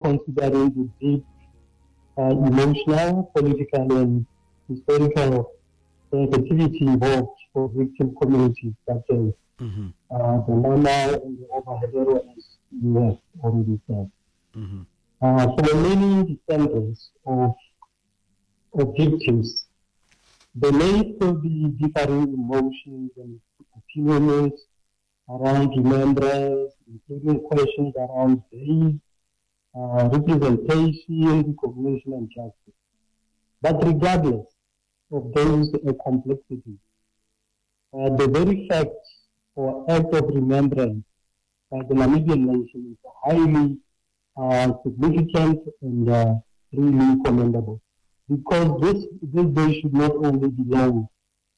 considering the deep emotional, political, and historical sensitivity involved for victim communities such as the Nama and the Ovaherero, as you have already said. For many descendants of victims, there may still be differing emotions and opinions around remembrance, including questions around grief, representation, recognition, and justice. But regardless of those complexities, the very fact or act of remembrance by the Namibian nation is highly significant and really commendable. Because this day should not only belong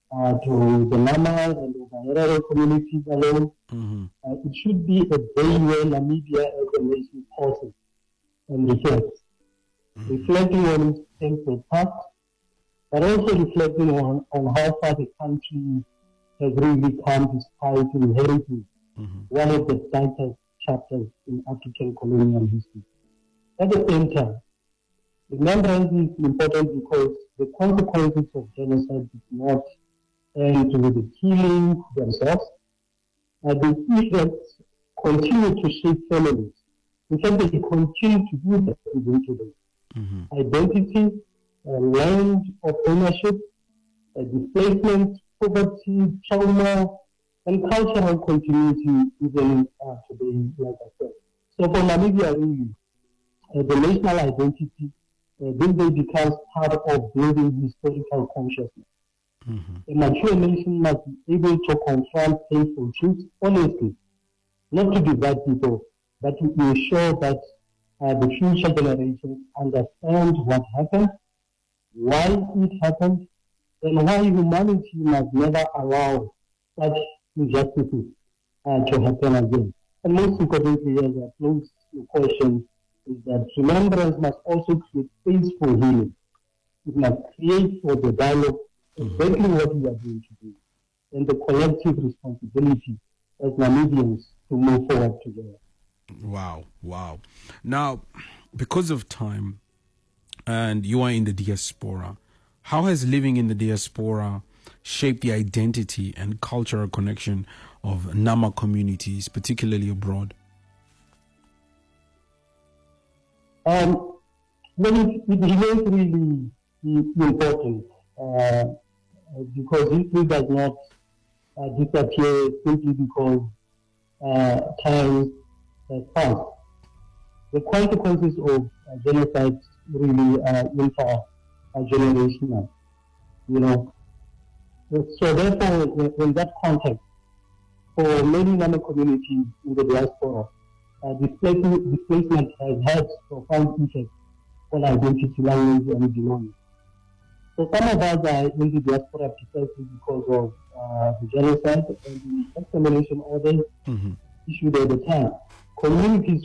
to the Nama and the Ovaherero communities alone. It should be a day where Namibia as a nation pauses and reflects, reflecting on its painful past, but also reflecting on how far the country has really come despite inheriting one of the darkest chapters in African colonial history. At the same time, remembrance is important because the consequences of genocide did not end with the killing themselves. The effects continue to shape families. In fact, they continue to do that even today. Identity, land of ownership, displacement, poverty, trauma, and cultural continuity even today, like I said. So for Namibia, really, the national identity, this day becomes part of building historical consciousness. A mature nation must be able to confront painful truths honestly, not to divide people, but to ensure that the future generations understand what happened, why it happened, and why humanity must never allow such injustices to happen again. And most importantly, as I close the question, is that remembrance must also create space for healing. It must create for the dialogue exactly what we are doing today, and the collective responsibility as Namibians to move forward together. Wow. Now, because of time, and you are in the diaspora, how has living in the diaspora shaped the identity and cultural connection of Nama communities, particularly abroad? Well, it remains really important because history does not disappear simply because time has passed. The consequences of genocide really are intergenerational, So therefore, in that context, for many Nama communities in the diaspora, displacement has had profound effects on identity, language, and belonging. So some of us are in the diaspora precisely because of the genocide and the extermination orders issued at the time. Communities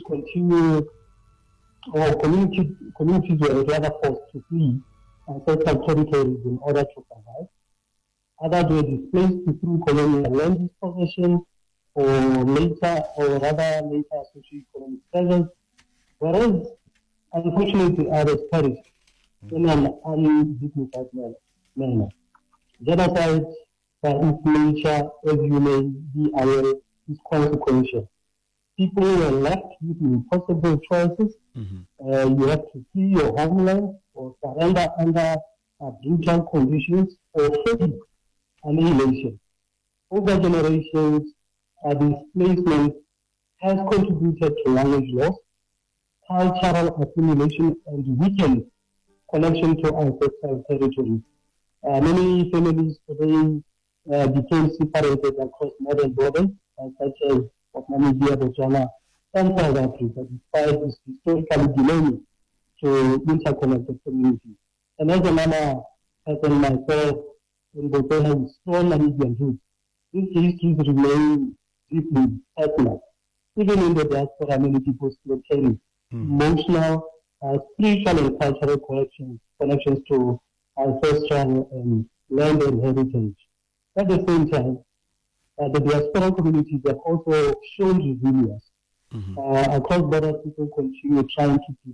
were rather forced to flee ancestral territories in order to survive. Others were displaced through colonial land dispossession or later socio-economic pressures, whereas unfortunately others perished in an undignified manner. Genocide, by its nature, as you may be aware, is consequential. People were left with impossible choices. You have to flee your homeland or surrender under brutal conditions or face annihilation. Over generations, displacement has contributed to language loss, cultural assimilation, and weakened connection to ancestral territories. Many families today became separated across modern borders, such as of Namibia, Botswana, and South Africa, despite this historically belonging to interconnected communities. And as a Nama person myself in Botswana with strong Namibian roots, these histories remain deeply personal. Even in the diaspora, many people still carry emotional, spiritual, and cultural connections to ancestral and land and heritage. At the same time, the diaspora communities have also shown resilience. Across borders, people continue trying to